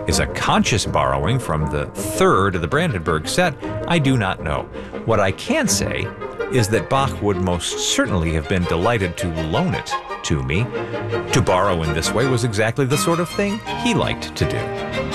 is a conscious borrowing from the third of the Brandenburg set, I do not know. What I can say is that Bach would most certainly have been delighted to loan it to me. To borrow in this way was exactly the sort of thing he liked to do.